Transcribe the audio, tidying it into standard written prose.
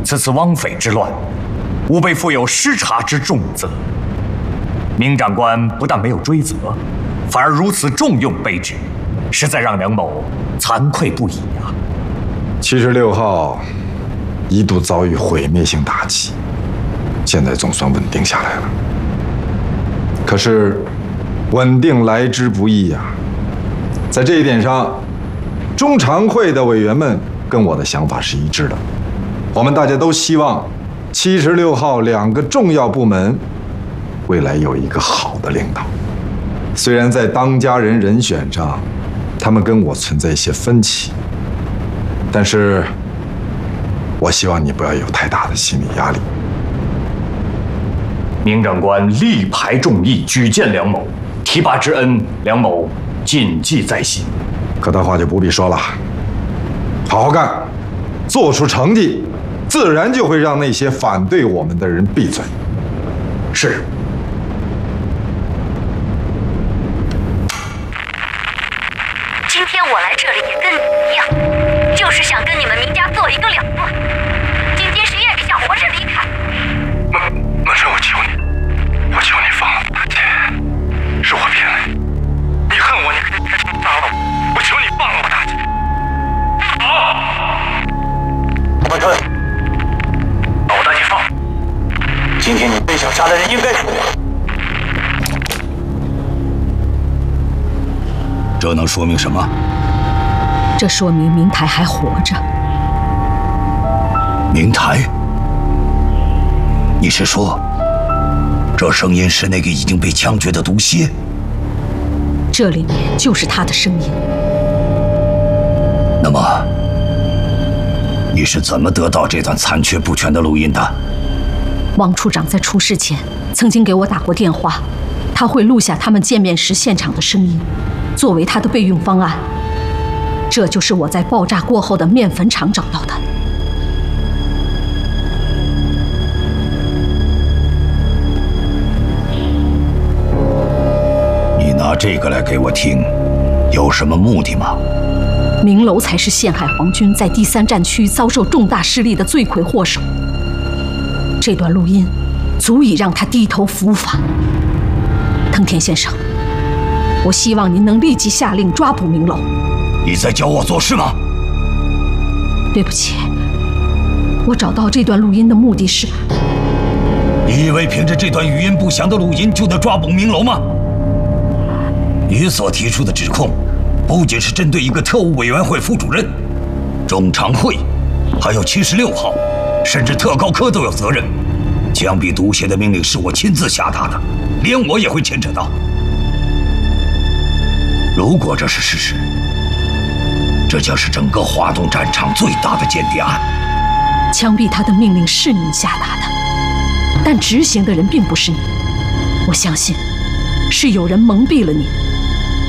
此次汪匪之乱，吾辈负有失察之重责。明长官不但没有追责，反而如此重用卑职，实在让梁某惭愧不已啊。 76号一度遭遇毁灭性打击，现在总算稳定下来了。可是，稳定来之不易呀。在这一点上，中常会的委员们跟我的想法是一致的。我们大家都希望76号2个重要部门未来有一个好的领导。虽然在当家人人选上，他们跟我存在一些分歧，但是我希望你不要有太大的心理压力。 明长官力排众议，举荐梁某，提拔之恩，梁某谨记在心。 可他话就不必说了，好好干，做出成绩，自然就会让那些反对我们的人闭嘴。 是。 今天我来这里也跟你一样，就是想跟你们明家做一个了断。今天谁也别想活着离开。 满生，我求你，放了我大姐，是我骗了你，你恨我，你可以杀了我，我求你放了我大姐。 满春，把我大姐放了。今天你最想杀的人应该是我。 这能说明什么？ 这说明明台还活着。 明台？你是说，这声音是那个已经被枪决的毒蝎？ 这里面就是他的声音。 那么，你是怎么得到这段残缺不全的录音的？ 王处长在出事前曾经给我打过电话，他会录下他们见面时现场的声音，作为他的备用方案。这就是我在爆炸过后的面粉厂找到的。 你拿这个来给我听，有什么目的吗？ 明楼才是陷害皇军在第3战区遭受重大失利的罪魁祸首。这段录音足以让他低头伏法。藤田先生，我希望您能立即下令抓捕明楼。 你在教我做事吗？ 对不起，我找到这段录音的目的是…… 你以为凭着这段语音不详的录音就能抓捕明楼吗？你所提出的指控，不仅是针对一个特务委员会副主任，中常会，还有76号，甚至特高科都有责任。枪毙毒蝎的命令是我亲自下达的，连我也会牵扯到。如果这是事实，这将是整个华东战场最大的间谍案。 枪毙他的命令是您下达的，但执行的人并不是你。我相信，是有人蒙蔽了你。